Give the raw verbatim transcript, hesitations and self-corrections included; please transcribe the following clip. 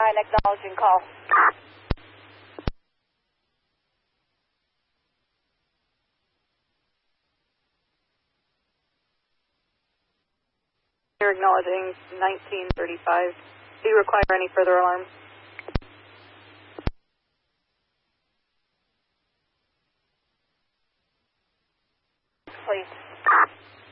nine, acknowledging call. You're acknowledging nineteen thirty-five. Do you require any further alarms?